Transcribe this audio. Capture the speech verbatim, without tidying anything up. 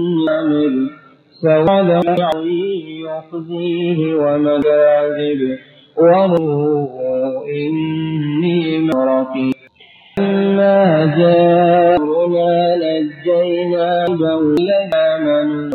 يعمل سواد يخزيه ومكاذب وروه إني مرقي لما جاءنا نجينا والذين آمنوا